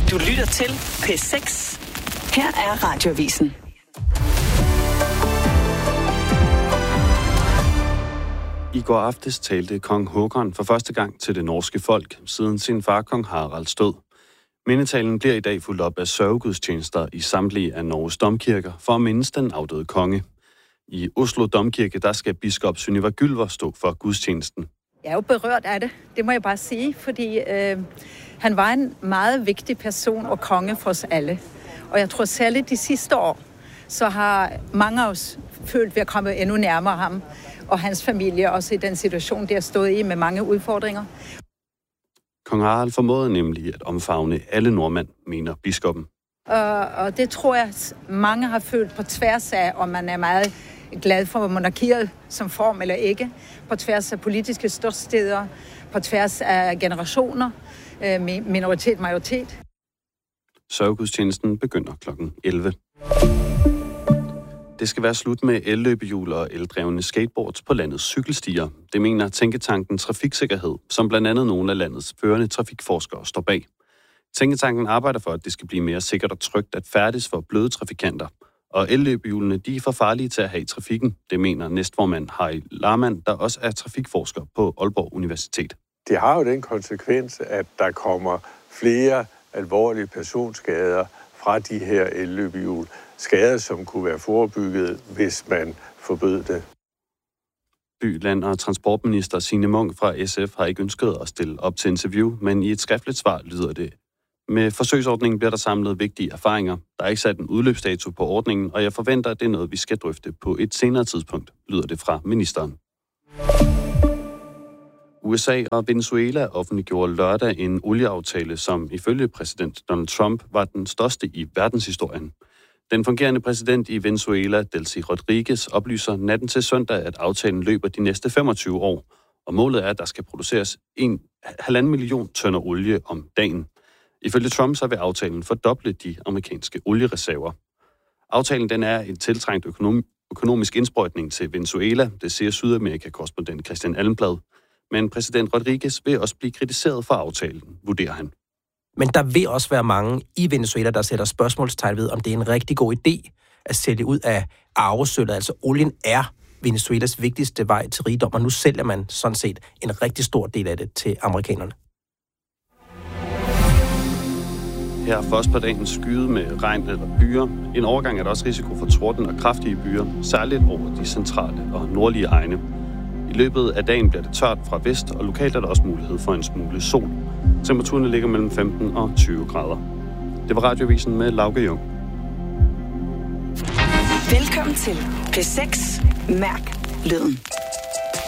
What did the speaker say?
Du lytter til P6. Her er Radioavisen. I går aftes talte kong Håkon for første gang til det norske folk, siden sin far kong Haralds død. Mindetalen bliver i dag fulgt op af sørgegudstjenester i samtlige af Norges domkirker for at mindes den afdøde konge. I Oslo Domkirke, der skal biskop Sunniva Gylver stå for gudstjenesten. Jeg er jo berørt af det må jeg bare sige, fordi han var en meget vigtig person og konge for os alle. Og jeg tror særligt de sidste år, så har mange af os følt, at vi er kommet endnu nærmere ham og hans familie, også i den situation, der stod i med mange udfordringer. Kong Harald formåede nemlig at omfavne alle nordmænd, mener biskoppen. Og det tror jeg, mange har følt på tværs af, om man er meget glad for monarkiet som form eller ikke, på tværs af politiske ståsteder, på tværs af generationer, minoritet-majoritet. Sørgegudstjenesten begynder kl. 11. Det skal være slut med elløbehjul og eldrevne skateboards på landets cykelstier. Det mener Tænketanken Trafiksikkerhed, som blandt andet nogle af landets førende trafikforskere står bag. Tænketanken arbejder for, at det skal blive mere sikkert og trygt at færdes for bløde trafikanter. Og elløbehjulene, de er for farlige til at have i trafikken. Det mener næstformand Harry Larmann, der også er trafikforsker på Aalborg Universitet. Det har jo den konsekvens, at der kommer flere alvorlige personskader fra de her elløbehjul. Skader, som kunne være forebygget, hvis man forbød det. By-, Land- og Transportminister Signe Munk fra SF har ikke ønsket at stille op til interview, men i et skriftligt svar lyder det: med forsøgsordningen bliver der samlet vigtige erfaringer. Der er ikke sat en udløbsdato på ordningen, og jeg forventer, at det er noget, vi skal drøfte på et senere tidspunkt, lyder det fra ministeren. USA og Venezuela offentliggjorde lørdag en olieaftale, som ifølge præsident Donald Trump var den største i verdenshistorien. Den fungerende præsident i Venezuela, Delcy Rodriguez, oplyser natten til søndag, at aftalen løber de næste 25 år, og målet er, at der skal produceres 1,5 million tønder olie om dagen. Ifølge Trump så vil aftalen fordoble de amerikanske oliereserver. Aftalen den er en tiltrængt økonomisk indsprøjtning til Venezuela, det siger Sydamerika-korrespondent Christian Allenblad. Men præsident Rodriguez vil også blive kritiseret for aftalen, vurderer han. Men der vil også være mange i Venezuela, der sætter spørgsmålstegn ved, om det er en rigtig god idé at sælge ud af arvesølvet. Altså olien er Venezuelas vigtigste vej til rigdom, og nu sælger man sådan set en rigtig stor del af det til amerikanerne. Her først på dagen skyde med regn eller byer. En overgang er der også risiko for torden og kraftige byer, særligt over de centrale og nordlige egne. I løbet af dagen bliver det tørt fra vest, og lokalt er der også mulighed for en smule sol. Temperaturen ligger mellem 15 og 20 grader. Det var Radioavisen med Lauke Jung. Velkommen til P6. Mærk lyden.